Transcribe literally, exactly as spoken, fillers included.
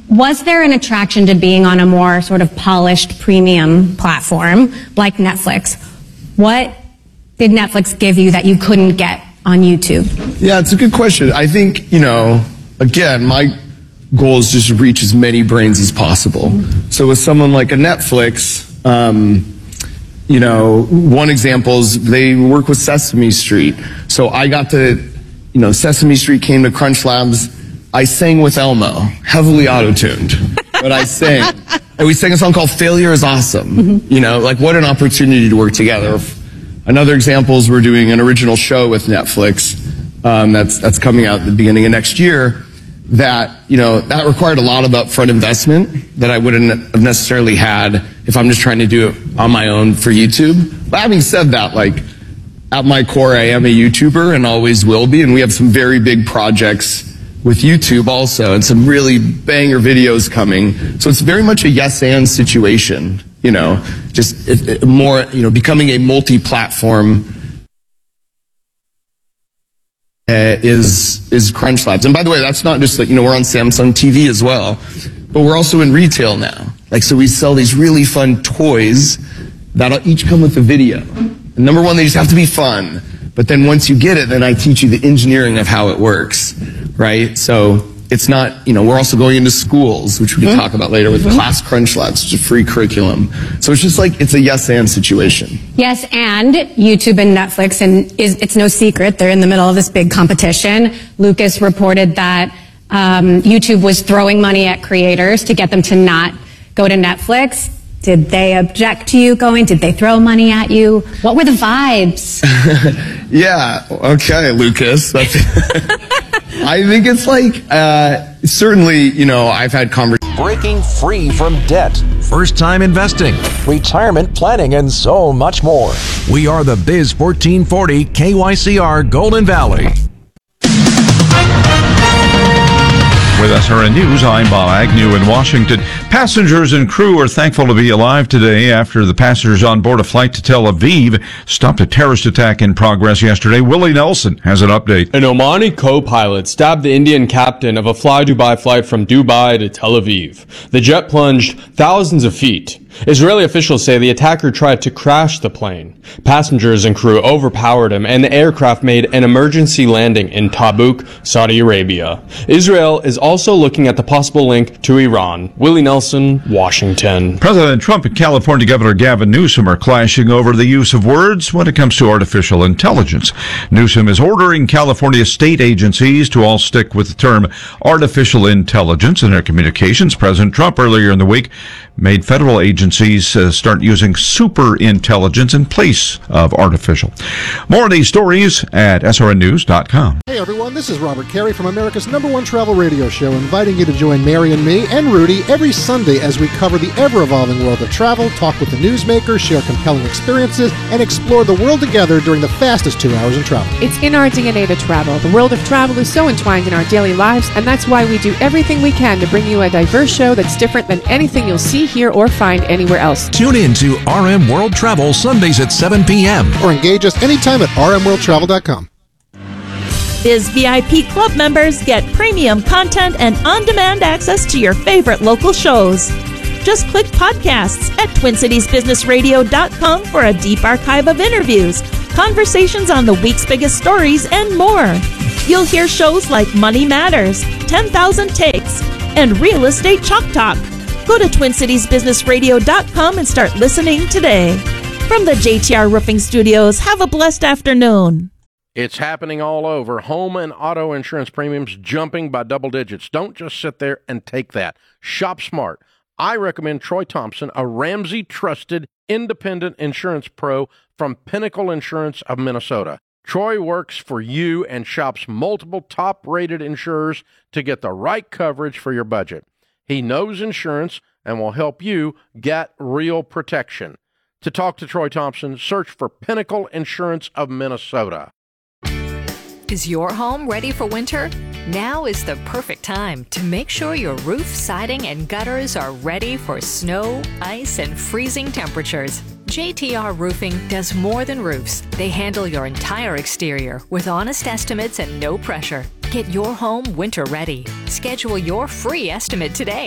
Was there an attraction to being on a more sort of polished premium platform like Netflix? What did Netflix give you that you couldn't get on YouTube? Yeah, it's a good question. I think, you know, again, my goal is just to reach as many brains as possible. Mm-hmm. So with someone like a Netflix, um, you know, one example is they work with Sesame Street. So I got to, you know, Sesame Street came to Crunch Labs. I sang with Elmo, heavily auto-tuned, but I sang. And we sang a song called Failure is Awesome. Mm-hmm. You know, like what an opportunity to work together. Another example is we're doing an original show with Netflix um, that's that's coming out at the beginning of next year that, you know, that required a lot of upfront investment that I wouldn't have necessarily had if I'm just trying to do it on my own for YouTube. But having said that, like, at my core, I am a YouTuber and always will be, and we have some very big projects with YouTube also, and some really banger videos coming. So it's very much a yes and situation, you know, just it, it, more, you know, becoming a multi-platform uh, is is Crunch Labs. And by the way, that's not just like, you know, we're on Samsung T V as well, but we're also in retail now. Like, so we sell these really fun toys that each come with a video. And number one, they just have to be fun. But then once you get it, then I teach you the engineering of how it works, right? So it's not, you know, we're also going into schools, which we can mm-hmm. talk about later with mm-hmm. Class Crunch Labs, which is a free curriculum. So it's just like, it's a yes and situation. Yes, and YouTube and Netflix, and is, it's no secret, they're in the middle of this big competition. Lucas reported that um, YouTube was throwing money at creators to get them to not go to Netflix. Did they object to you going? Did they throw money at you? What were the vibes? Yeah, okay, Lucas. That's I think it's like, uh, certainly, you know, I've had conversations. Breaking free from debt. First-time investing. Retirement planning and so much more. We are the Biz fourteen forty K Y C R Golden Valley. With S R N News, I'm Bob Agnew in Washington. Passengers and crew are thankful to be alive today after the passengers on board a flight to Tel Aviv stopped a terrorist attack in progress yesterday. Willie Nelson has an update. An Omani co-pilot stabbed the Indian captain of a Fly Dubai flight from Dubai to Tel Aviv. The jet plunged thousands of feet. Israeli officials say the attacker tried to crash the plane. Passengers and crew overpowered him, and the aircraft made an emergency landing in Tabuk, Saudi Arabia. Israel is also looking at the possible link to Iran. Willie Nelson, Washington. President Trump and California Governor Gavin Newsom are clashing over the use of words when it comes to artificial intelligence. Newsom is ordering California state agencies to all stick with the term artificial intelligence in their communications. President Trump earlier in the week made federal agencies uh, start using super intelligence in place of artificial. More of these stories at S R N news dot com. Hey everyone, this is Robert Carey from America's number one travel radio show, inviting you to join Mary and me and Rudy every Sunday as we cover the ever-evolving world of travel, talk with the newsmakers, share compelling experiences, and explore the world together during the fastest two hours in travel. It's in our D N A to travel. The world of travel is so entwined in our daily lives, and that's why we do everything we can to bring you a diverse show that's different than anything you'll see, hear, or find anywhere else. Tune in to R M World Travel Sundays at seven p.m. Or engage us anytime at r m world travel dot com. Biz V I P Club members get premium content and on-demand access to your favorite local shows. Just click podcasts at twin cities business radio dot com for a deep archive of interviews, conversations on the week's biggest stories, and more. You'll hear shows like Money Matters, ten thousand Takes, and Real Estate Chalk Talk. Go to twin cities business radio dot com and start listening today. From the J T R Roofing Studios, have a blessed afternoon. It's happening all over. Home and auto insurance premiums jumping by double digits. Don't just sit there and take that. Shop smart. I recommend Troy Thompson, a Ramsey-trusted independent insurance pro from Pinnacle Insurance of Minnesota. Troy works for you and shops multiple top-rated insurers to get the right coverage for your budget. He knows insurance and will help you get real protection. To talk to Troy Thompson, search for Pinnacle Insurance of Minnesota. Is your home ready for winter? Now is the perfect time to make sure your roof, siding, and gutters are ready for snow, ice, and freezing temperatures. J T R Roofing does more than roofs. They handle your entire exterior with honest estimates and no pressure. Get your home winter ready. Schedule your free estimate today